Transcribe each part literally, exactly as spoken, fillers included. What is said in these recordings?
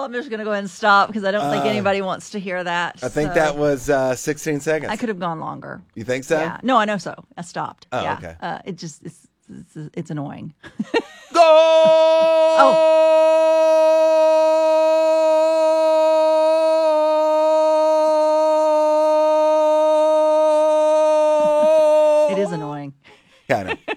I'm just going to go ahead and stop because I don't think Uh, anybody wants to hear that. I think so. that was uh, sixteen seconds. I could have gone longer. You think so? Yeah. No, I know so. I stopped. Oh, yeah. okay. Uh, it just, it's, it's, it's annoying. Go! Oh! It is annoying. Kind of.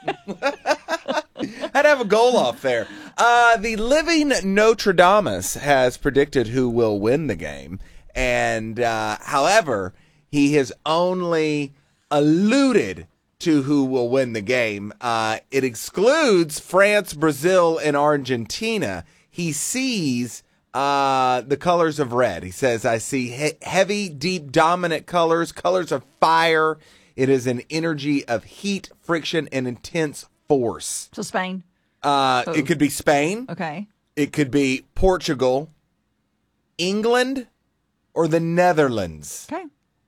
I'd have a goal off there. Uh, the living Nostradamus has predicted who will win the game. And, uh, however, he has only alluded to who will win the game. Uh, it excludes France, Brazil, and Argentina. He sees uh, the colors of red. He says, I see he- heavy, deep, dominant colors, colors of fire. It is an energy of heat, friction, and intense force. So Spain. Uh, Oh. It could be Spain. Okay. It could be Portugal, England, or the Netherlands. Okay.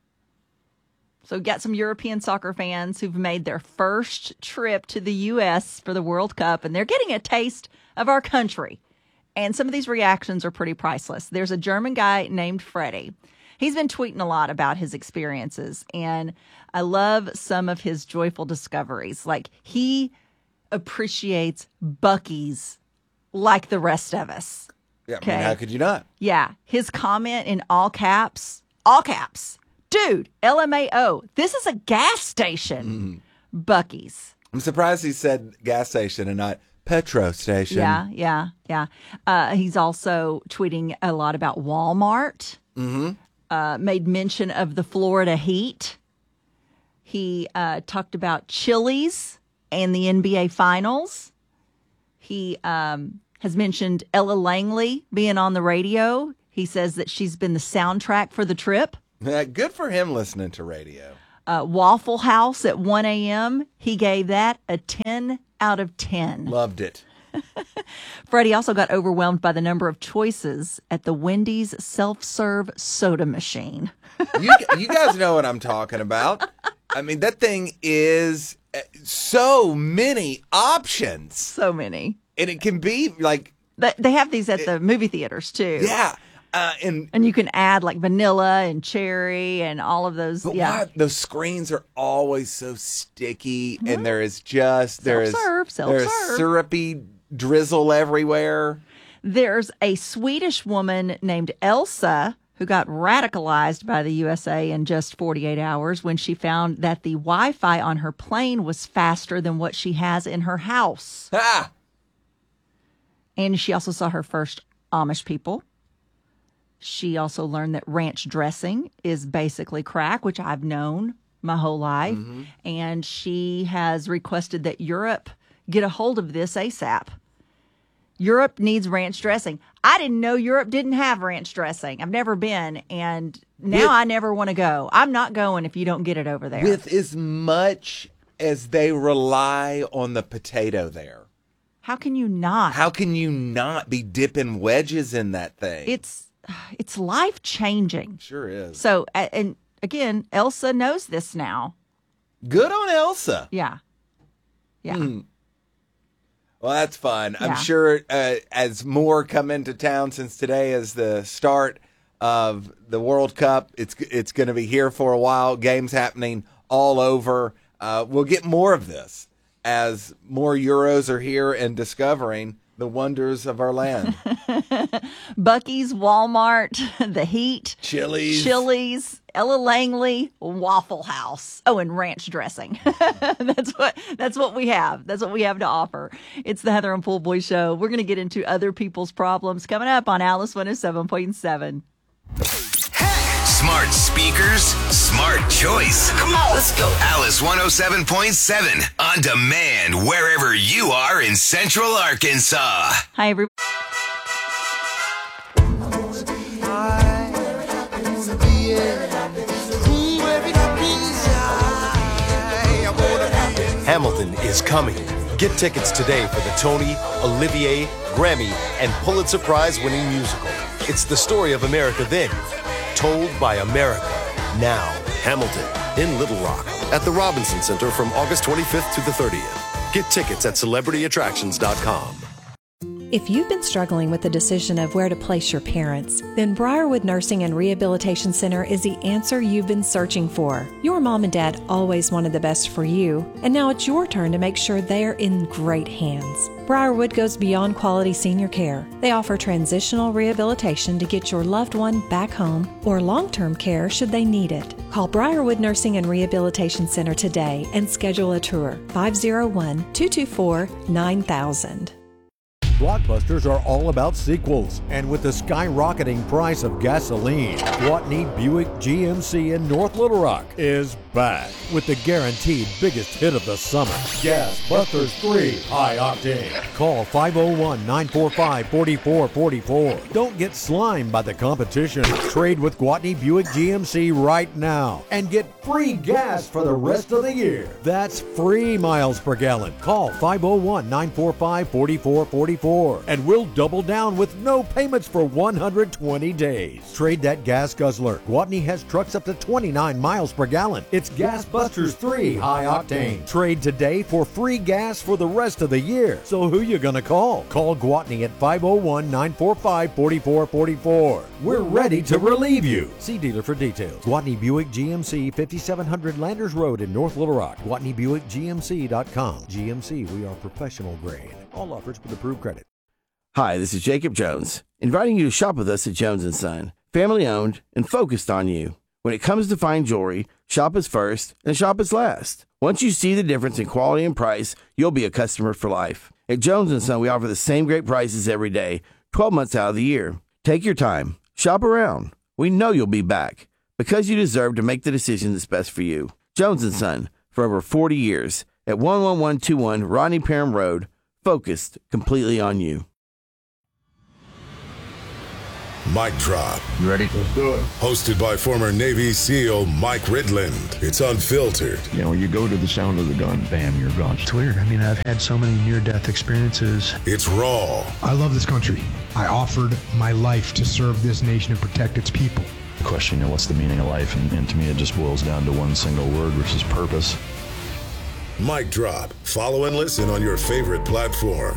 So got some European soccer fans who've made their first trip to the U S for the World Cup, and they're getting a taste of our country. And some of these reactions are pretty priceless. There's a German guy named Freddie. He's been tweeting a lot about his experiences, and I love some of his joyful discoveries. Like, he appreciates Buc-ee's like the rest of us. Yeah, I Okay. mean, how could you not? Yeah. His comment in all caps, all caps. Dude, L M A O, this is a gas station. Buc-ee's. I'm surprised he said gas station and not petro station. Yeah, yeah, yeah. Uh, he's also tweeting a lot about Walmart. Mm-hmm. Uh, made mention of the Florida heat. He uh, talked about Chili's and the N B A Finals. He um, has mentioned Ella Langley being on the radio. He says that she's been the soundtrack for the trip. Yeah, good for him listening to radio. Uh, Waffle House at one a.m. He gave that a ten out of ten. Loved it. Freddie also got overwhelmed by the number of choices at the Wendy's self-serve soda machine. You, you guys know what I'm talking about. I mean, that thing is uh, so many options. So many. And it can be like, They they have these at the movie theaters too. yeah. Uh, and And you can add like vanilla and cherry and all of those. But yeah. why those screens are always so sticky, and there is just there is Self-serve, there is self-serve. syrupy drizzle everywhere. There's a Swedish woman named Elsa who got radicalized by the U S A in just forty-eight hours when she found that the Wi-Fi on her plane was faster than what she has in her house. Ah, And she also saw her first Amish people. She also learned that ranch dressing is basically crack, which I've known my whole life. Mm-hmm. And she has requested that Europe get a hold of this ASAP. Europe needs ranch dressing. I didn't know Europe didn't have ranch dressing. I've never been, and now With- I never want to go. I'm not going if you don't get it over there. with as much as they rely on the potato there, How can you not? how can you not be dipping wedges in that thing? It's it's life changing. sure is. So, a- and again, Elsa knows this now. Good on Elsa. Yeah. Yeah. Well, that's fun. Yeah. I'm sure uh, as more come into town, since today is the start of the World Cup, it's it's going to be here for a while. Games happening all over. Uh, we'll get more of this as more Euros are here and discovering the wonders of our land. Buc-ee's, Walmart, the Heat, Chili's. Chili's, Ella Langley, Waffle House. Oh, and ranch dressing. that's what that's what we have. That's what we have to offer. It's the Heather and Pool Boy Show. We're going to get into other people's problems coming up on Alice one oh seven point seven. Smart speakers, smart choice. Come on, let's go. Alice one oh seven point seven on demand wherever you are in Central Arkansas. Hi, everybody. Hamilton is coming. Get tickets today for the Tony, Olivier, Grammy, and Pulitzer Prize winning musical. It's the story of America then, told by America now. Hamilton in Little Rock at the Robinson Center from August twenty-fifth to the thirtieth. Get tickets at celebrity attractions dot com. If you've been struggling with the decision of where to place your parents, then Briarwood Nursing and Rehabilitation Center is the answer you've been searching for. Your mom and dad always wanted the best for you, and now it's your turn to make sure they're in great hands. Briarwood goes beyond quality senior care. They offer transitional rehabilitation to get your loved one back home or long-term care should they need it. Call Briarwood Nursing and Rehabilitation Center today and schedule a tour. five oh one, two two four, nine thousand. Blockbusters are all about sequels, and with the skyrocketing price of gasoline, Gwatney Buick G M C in North Little Rock is back with the guaranteed biggest hit of the summer, Gas Busters three High Octane. Call five oh one, nine four five, four four four four. Don't get slimed by the competition. Trade with Gwatney Buick G M C right now and get free gas for the rest of the year. That's free miles per gallon. Call five oh one, nine four five, four four four four and we'll double down with no payments for one hundred twenty days. Trade that gas guzzler. Gwatney has trucks up to twenty-nine miles per gallon. It's Gas Busters three High Octane. Trade today for free gas for the rest of the year. So who you gonna call? Call Gwatney at five oh one, nine four five, four four four four. We're ready to relieve you. See dealer for details. Gwatney Buick G M C, fifty-seven hundred Landers Road in North Little Rock. Gwatney Buick G M C dot com. G M C, we are professional grade. All offers with approved credit. Hi, this is Jacob Jones, inviting you to shop with us at Jones and Son, family-owned and focused on you. When it comes to fine jewelry, shop us first and shop us last. Once you see the difference in quality and price, you'll be a customer for life. At Jones and Son, we offer the same great prices every day, twelve months out of the year. Take your time. Shop around. We know you'll be back because you deserve to make the decision that's best for you. Jones and Son, for over forty years, at one one one two one Rodney Parham Road, focused completely on you. Mic Drop. You ready? Let's do it. Hosted by former Navy SEAL Mike Ridland. It's unfiltered. You know, you go to the sound of the gun, bam, you're gone. It's weird. I mean, I've had so many near-death experiences. It's raw. I love this country. I offered my life to serve this nation and protect its people. The question, you know, what's the meaning of life? And, and to me, it just boils down to one single word, which is purpose. Mic Drop. Follow and listen on your favorite platform.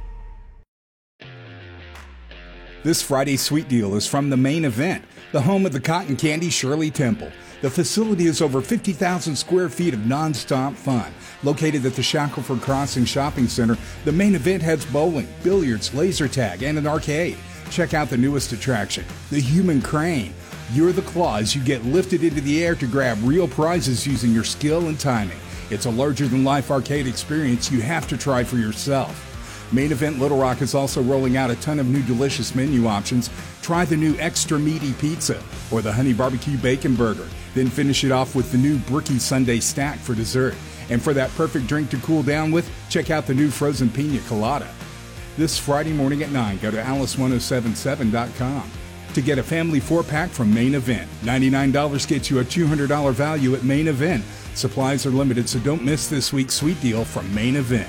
This Friday's Sweet Deal is from the Main Event, the home of the cotton candy Shirley Temple. The facility is over fifty thousand square feet of nonstop fun. Located at the Shackelford Crossing Shopping Center, the Main Event has bowling, billiards, laser tag, and an arcade. Check out the newest attraction, the Human Crane. You're the claws you get lifted into the air to grab real prizes using your skill and timing. It's a larger-than-life arcade experience you have to try for yourself. Main Event Little Rock is also rolling out a ton of new delicious menu options. Try the new Extra Meaty Pizza or the Honey Barbecue Bacon Burger. Then finish it off with the new Brookie Sundae Stack for dessert. And for that perfect drink to cool down with, check out the new Frozen Pina Colada. This Friday morning at nine, go to alice ten seventy-seven dot com. To get a family four-pack from Main Event, ninety-nine dollars gets you a two hundred dollars value at Main Event. Supplies are limited, so don't miss this week's Sweet Deal from Main Event.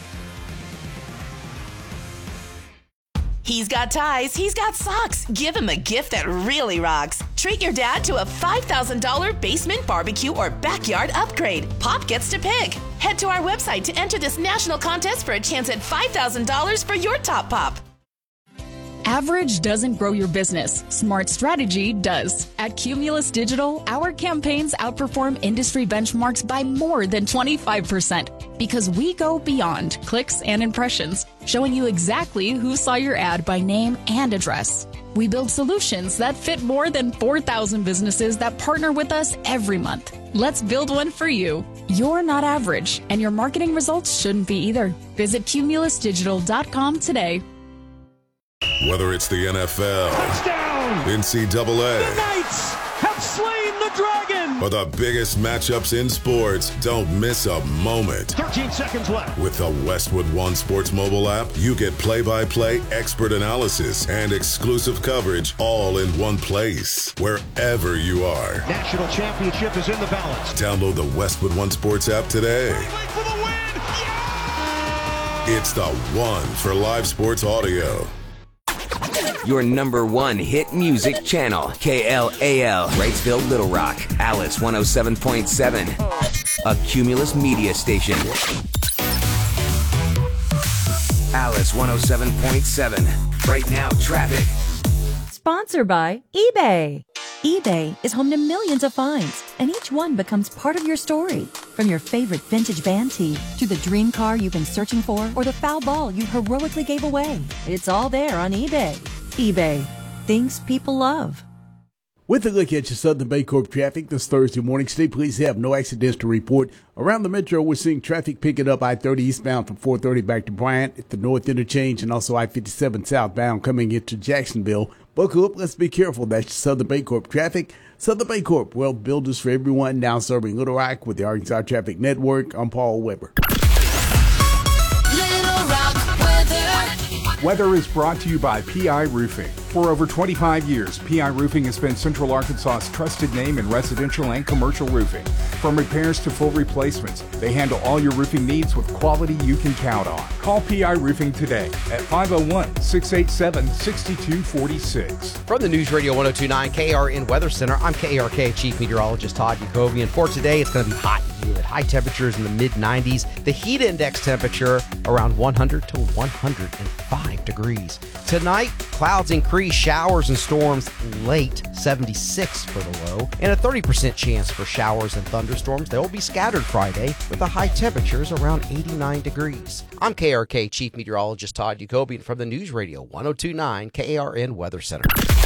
He's got ties, he's got socks. Give him a gift that really rocks. Treat your dad to a five thousand dollars basement barbecue or backyard upgrade. Pop gets to pick. Head to our website to enter this national contest for a chance at five thousand dollars for your top pop. Average doesn't grow your business. Smart strategy does. At Cumulus Digital, our campaigns outperform industry benchmarks by more than twenty-five percent because we go beyond clicks and impressions, showing you exactly who saw your ad by name and address. We build solutions that fit more than four thousand businesses that partner with us every month. Let's build one for you. You're not average, and your marketing results shouldn't be either. Visit cumulus digital dot com today. Whether it's the N F L, touchdown, N C double A, the Knights have slain the dragon, or the biggest matchups in sports, don't miss a moment. thirteen seconds left. With the Westwood One Sports mobile app, you get play-by-play expert analysis and exclusive coverage all in one place, wherever you are. National championship is in the balance. Download the Westwood One Sports app today. For the win. Yeah! It's the one for live sports audio. Your number one hit music channel, K L A L, Wrightsville, Little Rock, Alice one oh seven point seven, a Cumulus media station. Alice one oh seven point seven. Right now, traffic. Sponsored by eBay. eBay is home to millions of finds, and each one becomes part of your story. From your favorite vintage band tee to the dream car you've been searching for or the foul ball you heroically gave away. It's all there on eBay. eBay. Things people love. With a look at your Southern Baycorp traffic this Thursday morning, state police have no accidents to report. Around the metro, we're seeing traffic picking up I thirty eastbound from four thirty back to Bryant at the north interchange, and also I fifty-seven southbound coming into Jacksonville. Buckle up, let's be careful. That's your Southern Baycorp traffic. Southern Baycorp, well, builders for everyone, now serving Little Rock with the Arkansas Traffic Network. I'm Paul Weber. Little Rock weather. Weather is brought to you by P I Roofing. For over twenty-five years, P I Roofing has been Central Arkansas's trusted name in residential and commercial roofing. From repairs to full replacements, they handle all your roofing needs with quality you can count on. Call P I Roofing today at five oh one, six eight seven, six two four six. From the News Radio one oh two point nine K R N Weather Center, I'm K A R K Chief Meteorologist Todd Jacoby, and for today, it's going to be hot and humid. High temperatures in the mid nineties. The heat index temperature around one hundred to one hundred five degrees. Tonight, clouds increase, showers and storms late, seventy-six for the low, and a thirty percent chance for showers and thunderstorms. They will be scattered Friday with the high temperatures around eighty-nine degrees. I'm K A R K Chief Meteorologist Todd Jacoby from the News Radio one oh two point nine K A R N Weather Center.